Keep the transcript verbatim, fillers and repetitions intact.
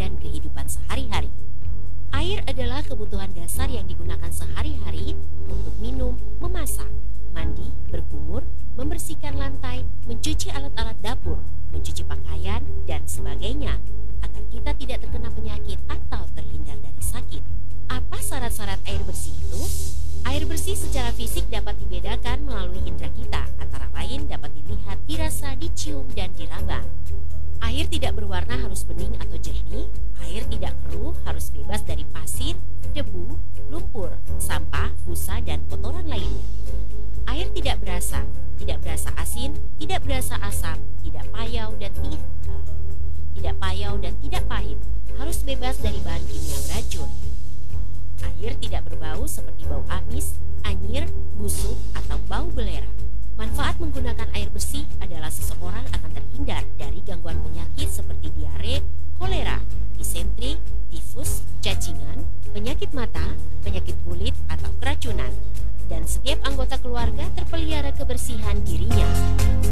dan kehidupan sehari-hari. Air adalah kebutuhan dasar yang digunakan sehari-hari untuk minum, memasak, mandi, berkumur, membersihkan lantai, mencuci alat-alat dapur, mencuci pakaian, dan sebagainya, agar kita tidak terkena penyakit atau terhindar dari sakit. Apa syarat-syarat air bersih itu? Air bersih secara fisik dapat dibedakan melalui indera kita, antara lain dapat dilihat, dirasa, dicium, dan diraba. Air tidak berwarna harus bening atau jernih, air tidak keruh harus bebas dari pasir, debu, lumpur, sampah, busa, dan kotoran lainnya. Air tidak berasa, tidak berasa asin, tidak berasa asam, tidak payau dan tidak uh, tidak payau dan tidak pahit, harus bebas dari bahan kimia beracun. Air tidak berbau seperti bau amis, anyir, busuk, atau bau belerang. Manfaat menggunakan air bersih adalah seseorang akan terhindar dari gangguan penyakit seperti diare, kolera, disentri, tifus, cacingan, penyakit mata, penyakit kulit, atau keracunan. Dan setiap anggota keluarga terpelihara kebersihan dirinya.